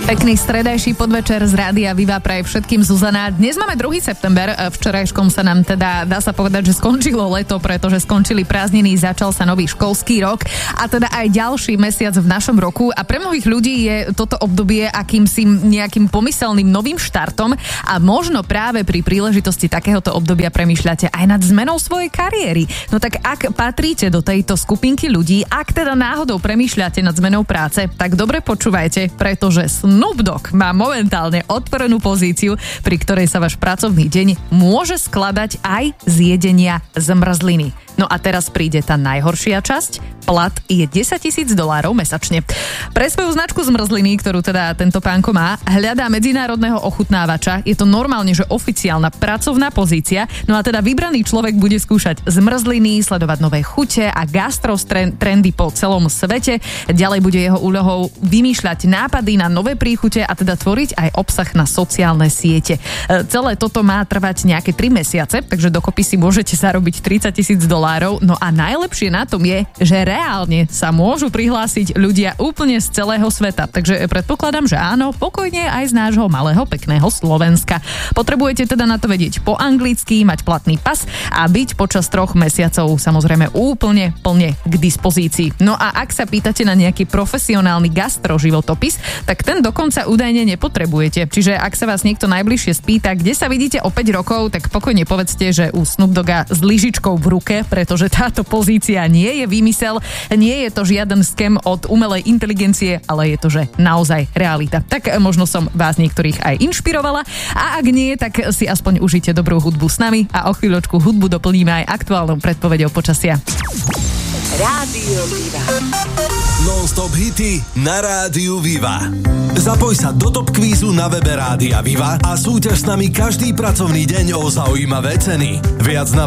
Pekný stredajší podvečer z Rádia Viva praje všetkým Zuzana. Dnes máme 2. september, včerajškom sa nám teda dá sa povedať, že skončilo leto, pretože skončili prázdniny, začal sa nový školský rok a teda aj ďalší mesiac v našom roku a pre mnohých ľudí je toto obdobie akýmsi nejakým pomyselným novým štartom a možno práve pri príležitosti takéhoto obdobia premýšľate aj nad zmenou svojej kariéry. No tak ak patríte do tejto skupinky ľudí, ak teda náhodou premýšľate nad zmenou práce, tak dobre počúvajte, pretože Snoop Dogg má momentálne otvorenú pozíciu, pri ktorej sa váš pracovný deň môže skladať aj z jedenia zmrzliny. No a teraz príde tá najhoršia časť. Plat je $10,000 mesačne. Pre svoju značku zmrzliny, ktorú teda tento pánko má, hľadá medzinárodného ochutnávača. Je to normálne, že oficiálna pracovná pozícia. No a teda vybraný človek bude skúšať zmrzliny, sledovať nové chute a gastrotrendy po celom svete. Ďalej bude jeho úlohou vymýšľať nápady na nové príchute a teda tvoriť aj obsah na sociálne siete. Celé toto má trvať nejaké 3 mesiace, takže dokopy si môžete zarobiť $30,000. No a najlepšie na tom je, že reálne sa môžu prihlásiť ľudia úplne z celého sveta. Takže predpokladám, že áno, pokojne aj z nášho malého pekného Slovenska. Potrebujete teda na to vedieť po anglicky, mať platný pas a byť počas 3 mesiacov samozrejme úplne plne k dispozícii. No a ak sa pýtate na nejaký profesionálny gastroživotopis, tak ten dokonca údajne nepotrebujete. Čiže ak sa vás niekto najbližšie spýta, kde sa vidíte o 5 rokov, tak pokojne povedzte, že u Snoop Dogga s lyžičkou v ruke, pretože táto pozícia nie je výmysel, nie je to žiaden skem od umelej inteligencie, ale je to, že naozaj realita. Tak možno som vás niektorých aj inšpirovala a ak nie, tak si aspoň užite dobrú hudbu s nami a o chvíľočku hudbu doplníme aj aktuálnou predpoveďou počasia. Rádio Viva. Non-stop hity na Rádiu Viva. Zapoj sa do Top kvízu na webe Rádia Viva a súťaž s nami každý pracovný deň o zaujímavé ceny. Viac na